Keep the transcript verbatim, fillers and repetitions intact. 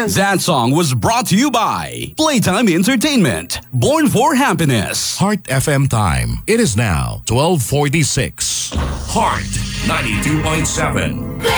That song was brought to you by Playtime Entertainment. Born for happiness. Heart F M time. It is now twelve forty-six. Heart ninety-two point seven.